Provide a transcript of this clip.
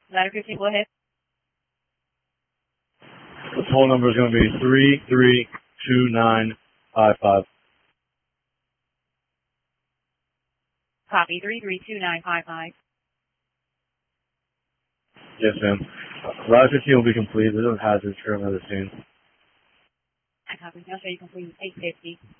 Ladder 15, go ahead. The toll number is going to be 332955. Copy, 332955. Yes, ma'am. Ladder 15 will be completed. There's no hazards currently at the scene. I copy. I'll show you complete 850.